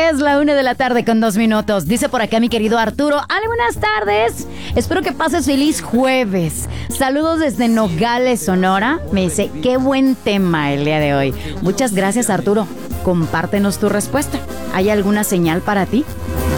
Es la 1:02 p.m. Dice por acá mi querido Arturo. Ale, buenas tardes. Espero que pases feliz jueves. Saludos desde Nogales, Sonora. Me dice, qué buen tema el día de hoy. Muchas gracias, Arturo. Compártenos tu respuesta. ¿Hay alguna señal para ti?